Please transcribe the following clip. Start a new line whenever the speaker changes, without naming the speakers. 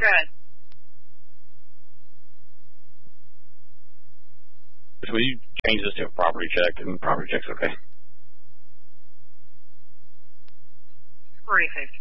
Good.
Will you change this to a property check? And property check's okay.
45.